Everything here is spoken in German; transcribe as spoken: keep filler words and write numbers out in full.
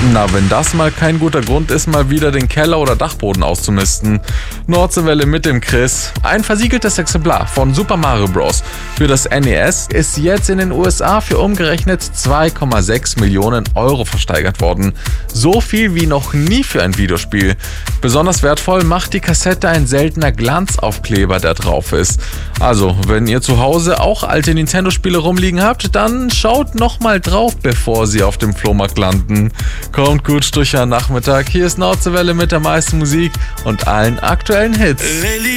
Na, wenn das mal kein guter Grund ist, mal wieder den Keller oder Dachboden auszumisten. Nordsee-Welle mit dem Chris. Ein versiegeltes Exemplar von Super Mario Bros. für das N E S ist jetzt in den U S A für umgerechnet zwei Komma sechs Millionen Euro versteigert worden. So viel wie noch nie für ein Videospiel. Besonders wertvoll macht die Kassette ein seltener Glanzaufkleber, der drauf ist. Also, wenn ihr zu Hause auch alte Nintendo-Spiele rumliegen habt, dann schaut nochmal drauf, bevor sie auf dem Flohmarkt landen. Kommt gut durch den Nachmittag. Hier ist Nordsee-Welle mit der meisten Musik und allen aktuellen Hits.